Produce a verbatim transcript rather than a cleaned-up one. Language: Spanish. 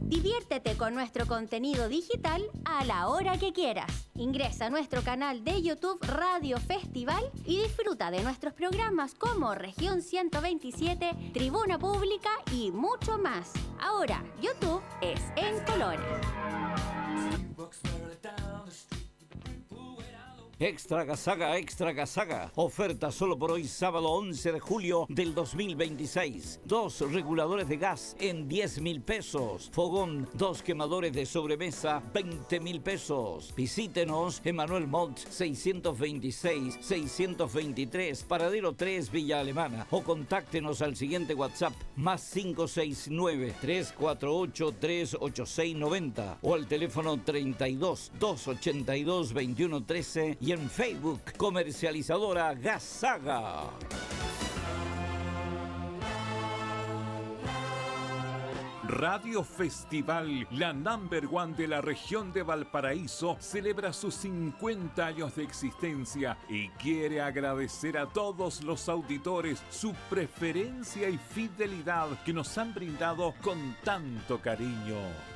Diviértete con nuestro contenido digital a la hora que quieras. Ingresa a nuestro canal de YouTube Radio Festival y disfruta de nuestros programas como Región ciento veintisiete, Tribuna Pública y mucho más. Ahora, YouTube es en colores. Extra Gazaga, Extra Gazaga. Oferta solo por hoy, sábado once de julio del dos mil veintiséis. Dos reguladores de gas en diez mil pesos. Fogón, dos quemadores de sobremesa, veinte mil pesos. Visítenos en Manuel Montt seiscientos veintiséis, seiscientos veintitrés, Paradero tres, Villa Alemana. O contáctenos al siguiente WhatsApp, más cinco seis nueve, tres cuatro ocho, tres ocho seis nueve cero. O al teléfono treinta y dos, doscientos ochenta y dos, veintiuno trece. Y en Facebook, comercializadora Gazaga. Radio Festival, la number one de la región de Valparaíso, celebra sus cincuenta años de existencia y quiere agradecer a todos los auditores su preferencia y fidelidad que nos han brindado con tanto cariño.